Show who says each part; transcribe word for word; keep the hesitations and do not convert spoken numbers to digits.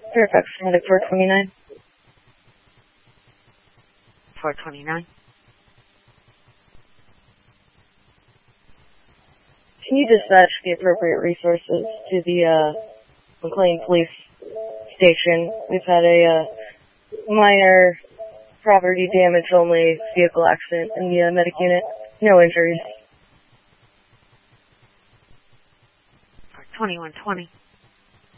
Speaker 1: Fairfax, medic four twenty-nine.
Speaker 2: four twenty-nine.
Speaker 1: Can you dispatch the appropriate resources to the uh, McLean Police Station? We've had a uh, minor property damage only vehicle accident in the uh, medic unit. No injuries.
Speaker 2: twenty-one twenty.